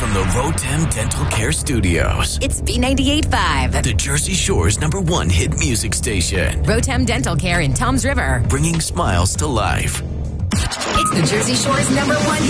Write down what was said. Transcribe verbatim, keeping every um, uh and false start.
from the Votem Dental Care Studios. It's B ninety-eight point five. The Jersey Shore's number one hit music station. Votem Dental Care in Toms River. Bringing smiles to life. It's the Jersey Shore's number one